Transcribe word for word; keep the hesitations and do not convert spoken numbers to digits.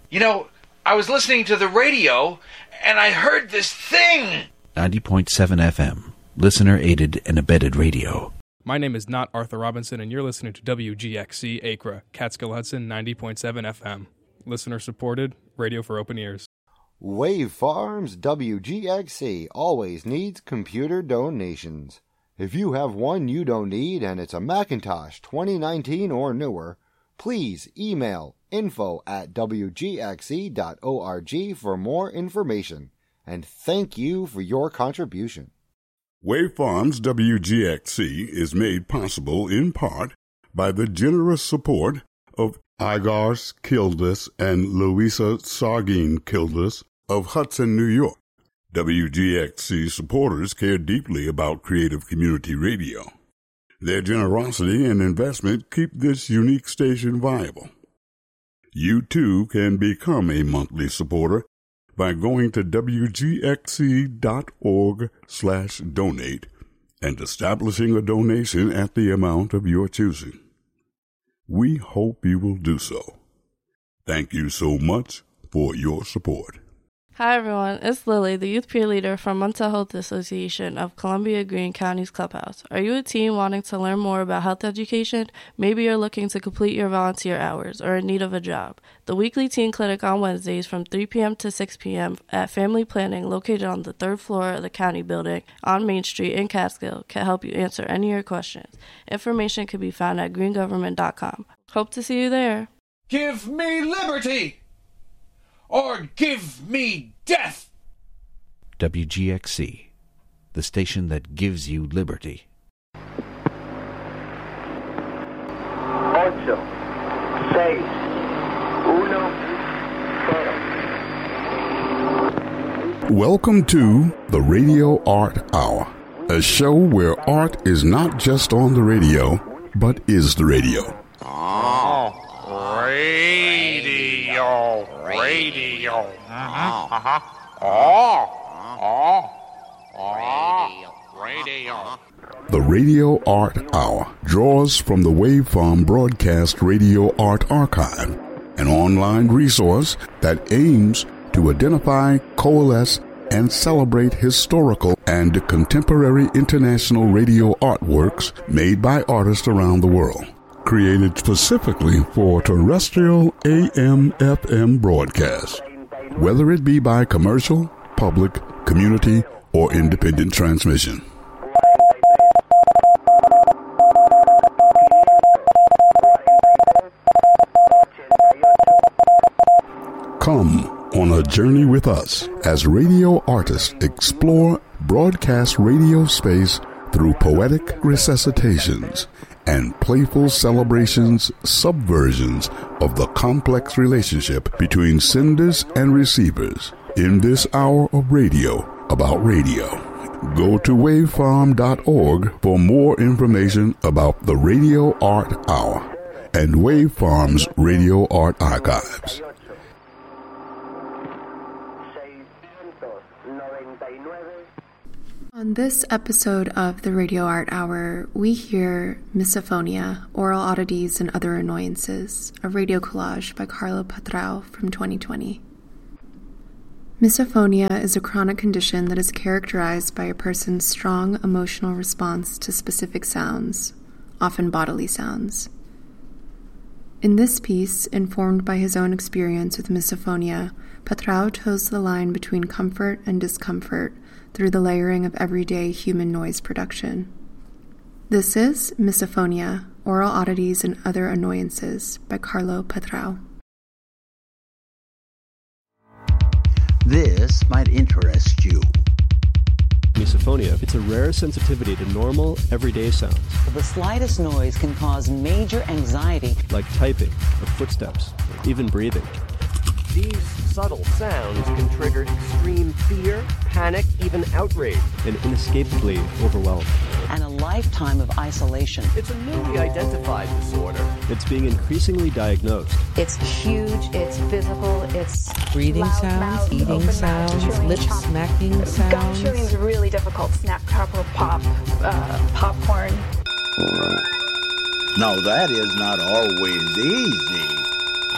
You know, I was listening to the radio, and I heard this thing. ninety point seven F M, listener-aided and abetted radio. My name is not Arthur Robinson, and you're listening to W G X C Acra, Catskill-Hudson, ninety point seven F M. Listener-supported, radio for open ears. Wave Farms W G X C always needs computer donations. If you have one you don't need and it's a Macintosh twenty nineteen or newer, please email info at w g x c dot org for more information. And thank you for your contribution. Wave Farms W G X C is made possible in part by the generous support of Igars Kildas and Louisa Sargin Kildas of Hudson, New York. W G X C supporters care deeply about creative community radio. Their generosity and investment keep this unique station viable. You too can become a monthly supporter by going to w g x c dot org slash donate and establishing a donation at the amount of your choosing. We hope you will do so. Thank you so much for your support. Hi everyone, it's Lily, the youth peer leader from Mental Health Association of Columbia Green County's Clubhouse. Are you a teen wanting to learn more about health education? Maybe you're looking to complete your volunteer hours or in need of a job. The weekly teen clinic on Wednesdays from three p.m. to six p.m. at Family Planning, located on the third floor of the county building on Main Street in Catskill, can help you answer any of your questions. Information can be found at green government dot com. Hope to see you there. Give me liberty! Or give me death! W G X C, the station that gives you liberty. Ocho, seis, uno, cero. Welcome to the Radio Art Hour, a show where art is not just on the radio, but is the radio. Oh, radio, radio. Uh-huh, uh-huh. Oh, oh, oh, radio. The Radio Art Hour draws from the Wave Farm Broadcast Radio Art Archive, an online resource that aims to identify, coalesce, and celebrate historical and contemporary international radio artworks made by artists around the world. Created specifically for terrestrial A M F M broadcasts, whether it be by commercial, public, community, or independent transmission. Come on a journey with us as radio artists explore broadcast radio space through poetic recitations and playful celebrations, subversions of the complex relationship between senders and receivers in this hour of radio about radio. Go to wave farm dot org for more information about the Radio Art Hour and Wave Farm's Radio Art Archives. On this episode of the Radio Art Hour, we hear Misophonia, Oral Oddities and Other Annoyances, a radio collage by Carlo Patrao from twenty twenty. Misophonia is a chronic condition that is characterized by a person's strong emotional response to specific sounds, often bodily sounds. In this piece, informed by his own experience with misophonia, Patrao toes the line between comfort and discomfort through the layering of everyday human noise production. This is Misophonia, Oral Oddities and Other Annoyances by Carlo Patrao. This might interest you. Misophonia. It's a rare sensitivity to normal, everyday sounds. The slightest noise can cause major anxiety. Like typing, or footsteps, or even breathing. These subtle sounds can trigger extreme fear, panic, even outrage. And inescapably overwhelmed. And a lifetime of isolation. It's a newly identified disorder. It's being increasingly diagnosed. It's huge, it's physical, it's breathing loud, sounds, mouth, eating sounds, lip smacking sounds. Gum chewing is really difficult. Snap, crackle, pop, uh, popcorn. Now that is not always easy.